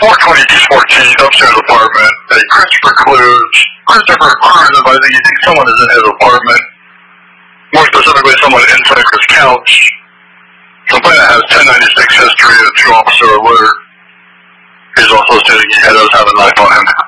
420 East 14th, upstairs apartment. A Christopher Cruz, I think someone is in his apartment. More specifically, someone inside his couch. Complainant has 1096 history, a 2-officer alert. He's also stating he does have a knife on him.